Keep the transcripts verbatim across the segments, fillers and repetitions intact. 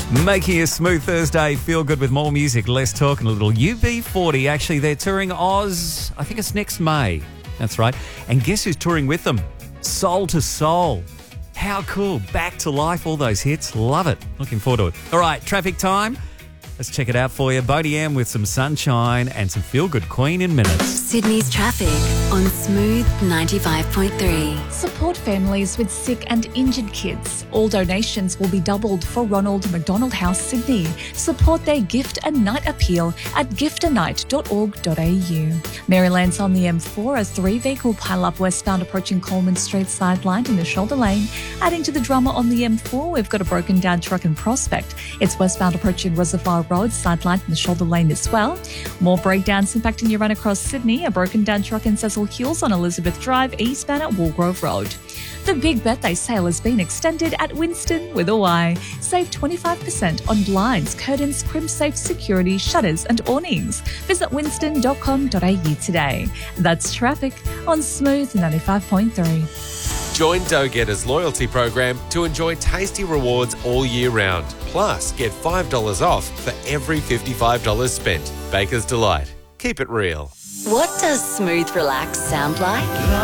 Making a smooth Thursday feel good with more music, less talk, and a little U B forty. Actually, they're touring Oz, I think it's next May. That's right. And guess who's touring with them? Soul to Soul. How cool. Back to life, all those hits. Love it. Looking forward to it. All right, traffic time. Let's check it out for you. Bodie M with some sunshine and some feel-good Queen in minutes. Sydney's traffic on Smooth ninety-five point three. Support families with sick and injured kids. All donations will be doubled for Ronald McDonald House, Sydney. Support their gift and night appeal at gift a night dot org dot a u. Maryland's on the M four, a three-vehicle pile-up westbound approaching Coleman Street sidelined in the shoulder lane. Adding to the drama on the M four, we've got a broken-down truck in Prospect. It's westbound approaching Reservoir Road, sidelined in the shoulder lane as well. More breakdowns impacting your run across Sydney. A broken down truck in Cecil Hills on Elizabeth Drive, eastbound at Woolgrove Road. The Big Birthday Sale has been extended at Winston with a Y. Save twenty-five percent on blinds, curtains, crimp-safe security, shutters and awnings. Visit winston dot com dot a u today. That's traffic on Smooth ninety-five point three. Join Dough Getter's loyalty program to enjoy tasty rewards all year round. Plus, get five dollars off for every fifty-five dollars spent. Baker's Delight. Keep it real. What does Smooth Relax sound like?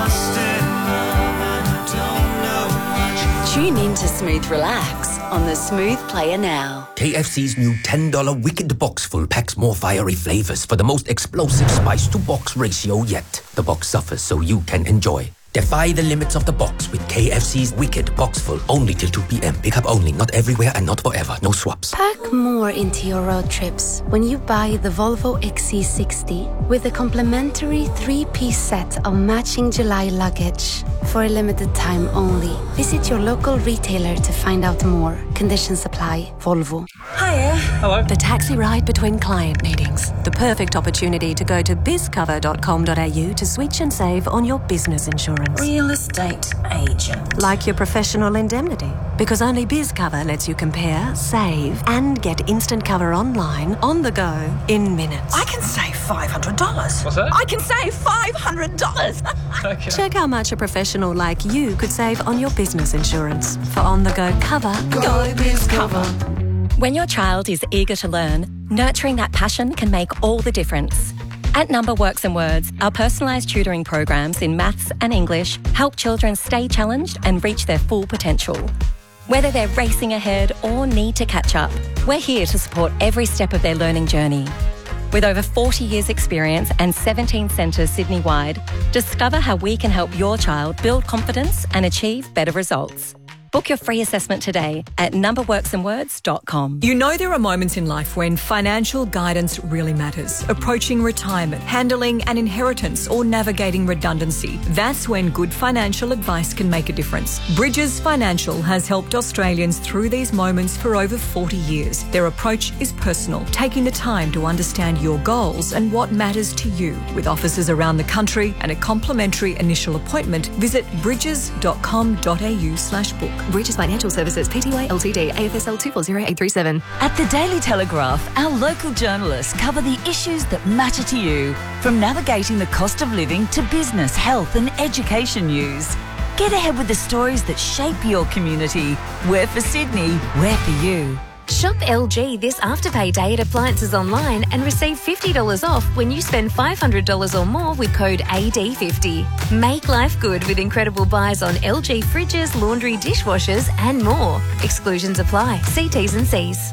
Tune in to Smooth Relax on the Smooth Player now. K F C's new ten dollars Wicked Box Full packs more fiery flavors for the most explosive spice-to-box ratio yet. The box suffers so you can enjoy. Defy the limits of the box with K F C's Wicked Box Full. Only till two p.m. Pick up only, not everywhere and not forever. No swaps. Pack more into your road trips when you buy the Volvo X C sixty with a complimentary three-piece set of matching July luggage. For a limited time only. Visit your local retailer to find out more. Conditions apply. Volvo. Hiya. Hello. The taxi ride between client meetings. The perfect opportunity to go to biz cover dot com dot a u to switch and save on your business insurance. Real estate agent. Like your professional indemnity. Because only BizCover lets you compare, save, and get instant cover online, on the go, in minutes. I can save five hundred dollars. What's that? I can save five hundred dollars. Okay. Check how much a professional like you could save on your business insurance. For on-the-go cover, Go, go BizCover. When your child is eager to learn, nurturing that passion can make all the difference. At Number Works and Words, our personalised tutoring programs in maths and English help children stay challenged and reach their full potential. Whether they're racing ahead or need to catch up, we're here to support every step of their learning journey. With over forty years experience and seventeen centres Sydney-wide, discover how we can help your child build confidence and achieve better results. Book your free assessment today at number works and words dot com. You know there are moments in life when financial guidance really matters. Approaching retirement, handling an inheritance or navigating redundancy. That's when good financial advice can make a difference. Bridges Financial has helped Australians through these moments for over forty years. Their approach is personal, taking the time to understand your goals and what matters to you. With offices around the country and a complimentary initial appointment, visit bridges dot com dot a u slash book. Bridges Financial Services, Pty Ltd, A F S L two four zero eight three seven. At the Daily Telegraph, our local journalists cover the issues that matter to you, from navigating the cost of living to business, health and education news. Get ahead with the stories that shape your community. We're for Sydney, we're for you. Shop L G this Afterpay Day at Appliances Online and receive fifty dollars off when you spend five hundred dollars or more with code A D fifty. Make life good with incredible buys on L G fridges, laundry, dishwashers and more. Exclusions apply. See T's and C's.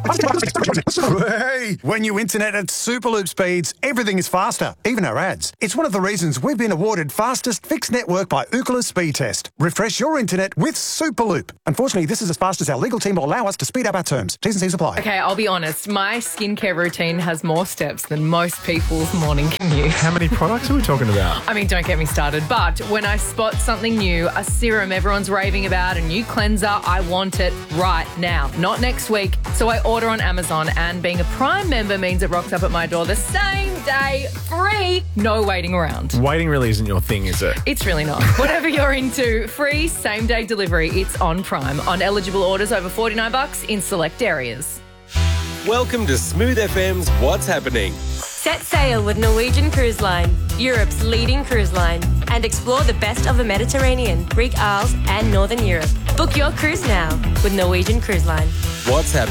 Hey, when you internet at Superloop speeds, everything is faster, even our ads. It's one of the reasons we've been awarded fastest fixed network by Ookla Speed Test. Refresh your internet with Superloop. Unfortunately, this is as fast as our legal team will allow us to speed up our terms. T's and C's apply. Okay, I'll be honest. My skincare routine has more steps than most people's morning commute. How many products are we talking about? I mean, don't get me started. But when I spot something new, a serum everyone's raving about, a new cleanser, I want it right now, not next week. So I order on Amazon, and being a Prime member means it rocks up at my door the same day, free, no waiting around. Waiting really isn't your thing, is it? It's really not. Whatever you're into, free same-day delivery. It's on Prime. On eligible orders over forty-nine bucks in select areas. Welcome to Smooth F M's What's Happening. Set sail with Norwegian Cruise Line, Europe's leading cruise line, and explore the best of the Mediterranean, Greek Isles, and Northern Europe. Book your cruise now with Norwegian Cruise Line. What's Happening?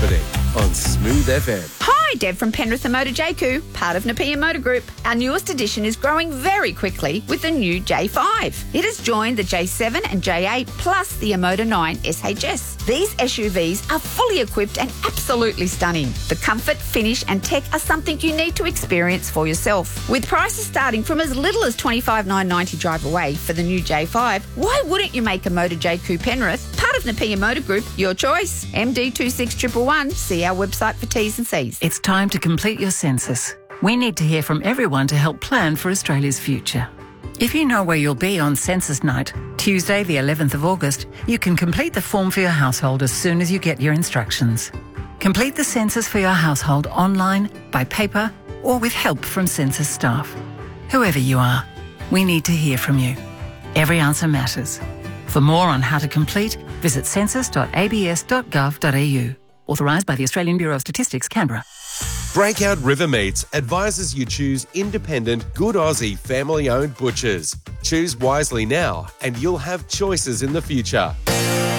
on Smooth F M. Hi, Deb from Penrith and Motor J Q, part of Napier Motor Group. Our newest edition is growing very quickly with the new J five. It has joined the J seven and J eight plus the Emoda nine S H S. These S U Vs are fully equipped and absolutely stunning. The comfort, finish and tech are something you need to experience for yourself. With prices starting from as little as twenty-five thousand nine hundred ninety drive away for the new J five, why wouldn't you make a Motor J Q Penrith, part of Napier Motor Group, your choice? M D two six one one one. See our website for T's and C's. It's time to complete your census. We need to hear from everyone to help plan for Australia's future. If you know where you'll be on census night, Tuesday the eleventh of August, you can complete the form for your household as soon as you get your instructions. Complete the census for your household online, by paper, or with help from census staff. Whoever you are, we need to hear from you. Every answer matters. For more on how to complete, visit census dot a b s dot gov dot a u. Authorised by the Australian Bureau of Statistics, Canberra. Breakout River Meats advises you choose independent, good Aussie, family-owned butchers. Choose wisely now and you'll have choices in the future.